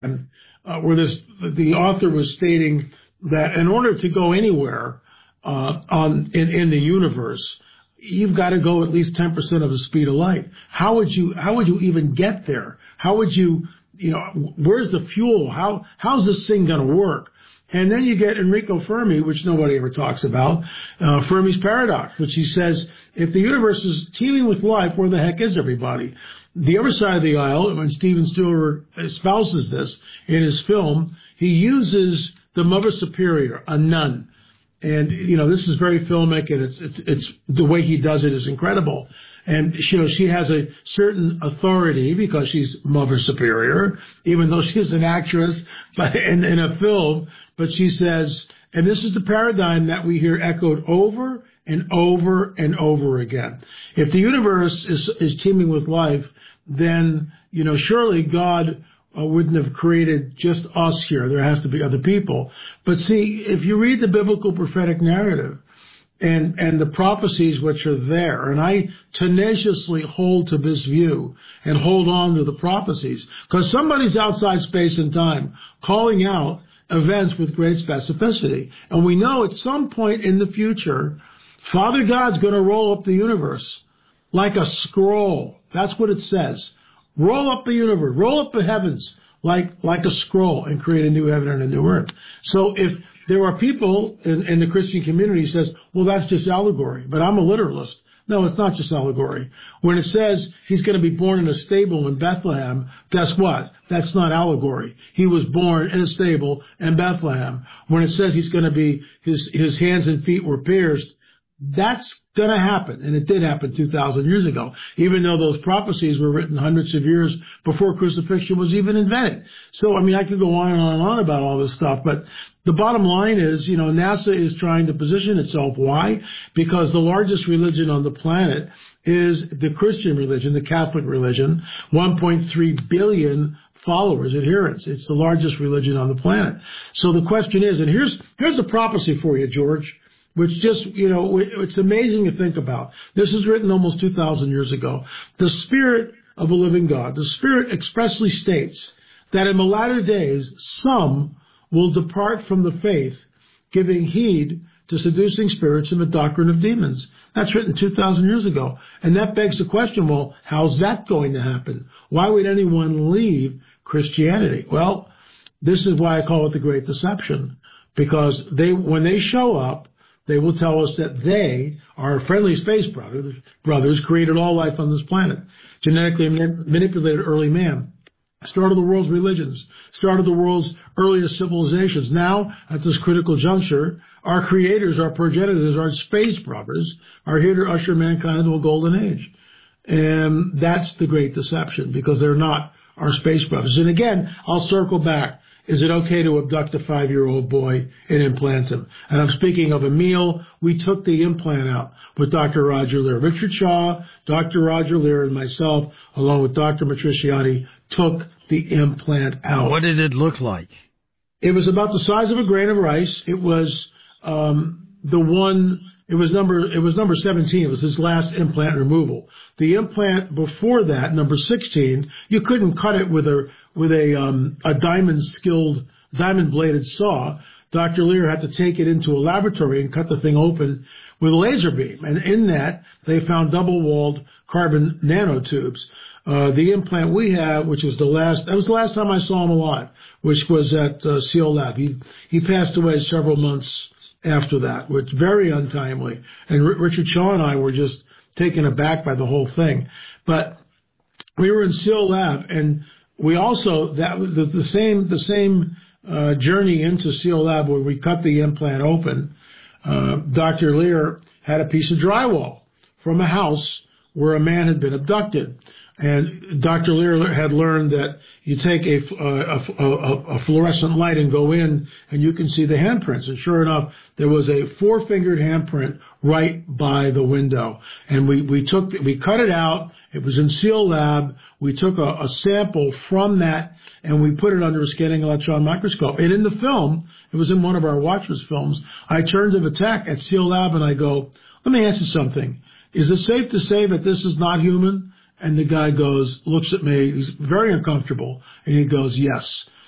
where the author was stating that in order to go anywhere in the universe, you've got to go at least 10% of the speed of light. How would you even get there? How would you where's the fuel? How's this thing going to work? And then you get Enrico Fermi, which nobody ever talks about, Fermi's paradox, which he says, if the universe is teeming with life, where the heck is everybody? The other side of the aisle, when Steven Spielberg espouses this in his film, he uses the Mother Superior, a nun. And, this is very filmic, and it's the way he does it is incredible. And, she has a certain authority because she's Mother Superior, even though she's an actress in a film. But she says, and this is the paradigm that we hear echoed over and over and over again. If the universe is teeming with life, then, surely God wouldn't have created just us here. There has to be other people. But see, if you read the biblical prophetic narrative and the prophecies which are there, and I tenaciously hold to this view and hold on to the prophecies, because somebody's outside space and time calling out events with great specificity. And we know at some point in the future, Father God's going to roll up the universe like a scroll. That's what it says. Roll up the universe, roll up the heavens like a scroll and create a new heaven and a new earth. So if there are people in the Christian community who says, well, that's just allegory, but I'm a literalist. No, it's not just allegory. When it says he's going to be born in a stable in Bethlehem, guess what? That's not allegory. He was born in a stable in Bethlehem. When it says he's going to be, his hands and feet were pierced, that's going to happen, and it did happen 2,000 years ago, even though those prophecies were written hundreds of years before crucifixion was even invented. So, I could go on and on and on about all this stuff, but the bottom line is, NASA is trying to position itself. Why? Because the largest religion on the planet is the Christian religion, the Catholic religion, 1.3 billion followers, adherents. It's the largest religion on the planet. So the question is, and here's a prophecy for you, George, which just, it's amazing to think about. This is written almost 2,000 years ago. The Spirit of the living God, the Spirit expressly states that in the latter days, some will depart from the faith, giving heed to seducing spirits and the doctrine of demons. That's written 2,000 years ago. And that begs the question, well, how's that going to happen? Why would anyone leave Christianity? Well, this is why I call it the Great Deception. Because when they show up, they will tell us that they, our friendly space brothers, created all life on this planet, genetically manipulated early man, started the world's religions, started the world's earliest civilizations. Now, at this critical juncture, our creators, our progenitors, our space brothers are here to usher mankind into a golden age. And that's the Great Deception, because they're not our space brothers. And again, I'll circle back. Is it okay to abduct a 5-year-old boy and implant him? And I'm speaking of Emil. We took the implant out with Dr. Roger Leir. Richard Shaw, Dr. Roger Leir, and myself, along with Dr. Matriciani, took the implant out. What did it look like? It was about the size of a grain of rice. It was It was number 17. It was his last implant removal. The implant before that, number 16, you couldn't cut it with a diamond bladed saw. Dr. Leir had to take it into a laboratory and cut the thing open with a laser beam. And in that, they found double-walled carbon nanotubes. The implant we have, that was the last time I saw him alive, which was at Seal Lab. He passed away several months after that, which was very untimely. And Richard Shaw and I were just taken aback by the whole thing. But we were in Seal Lab, and we also, that was the same journey into Seal Lab where we cut the implant open. Dr. Leir had a piece of drywall from a house where a man had been abducted. And Dr. Leir had learned that you take a fluorescent light and go in, and you can see the handprints. And sure enough, there was a 4-fingered handprint right by the window. And we cut it out. It was in Seal Lab. We took a sample from that, and we put it under a scanning electron microscope. And in the film, it was in one of our Watchers films, I turned to the tech at Seal Lab and I go, let me ask you something. Is it safe to say that this is not human? And the guy looks at me, he's very uncomfortable, and he goes, yes.